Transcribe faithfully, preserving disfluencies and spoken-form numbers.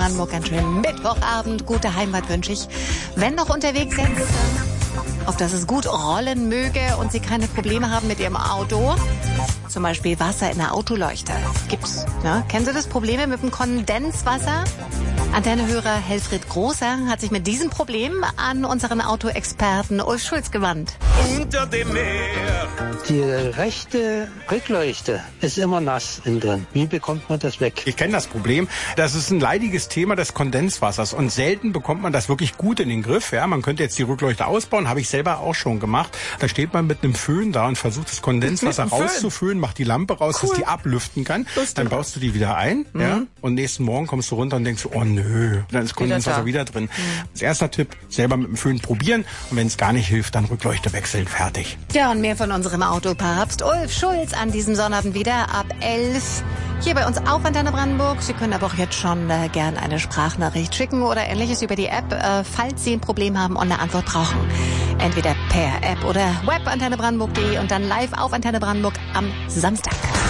Brandenburg einen schönen Mittwochabend. Gute Heimfahrt wünsche ich. Wenn noch unterwegs sind, auf dass es gut rollen möge und Sie keine Probleme haben mit Ihrem Auto. Zum Beispiel Wasser in der Autoleuchte. Gibt's, ne? Kennen Sie das Probleme mit dem Kondenswasser? Antennehörer Helfried Großer hat sich mit diesem Problem an unseren Autoexperten Ulf Schulz gewandt. Unter dem Meer. Die rechte Rückleuchte ist immer nass innen drin. Wie bekommt man das weg? Ich kenne das Problem. Das ist ein leidiges Thema des Kondenswassers und selten bekommt man das wirklich gut in den Griff. Ja, man könnte jetzt die Rückleuchte ausbauen, habe ich selber auch schon gemacht. Da steht man mit einem Föhn da und versucht das Kondenswasser rauszuföhnen, macht die Lampe raus, cool, dass die ablüften kann. Lustig. Dann baust du die wieder ein, mhm, ja, und nächsten Morgen kommst du runter und denkst, oh nö, dann ist Kondenswasser wieder, wieder drin. Mhm. Als erster Tipp, selber mit dem Föhn probieren und wenn es gar nicht hilft, dann Rückleuchte wechseln, fertig. Ja, und mehr von unserem Autopapst Ulf Schulz an diesem Sonnabend wieder ab elf. Hier bei uns auf Antenne Brandenburg. Sie können aber auch jetzt schon äh, gern eine Sprachnachricht schicken oder ähnliches über die App, äh, falls Sie ein Problem haben und eine Antwort brauchen. Entweder per App oder web antenne brandenburg punkt de und dann live auf Antenne Brandenburg am Samstag.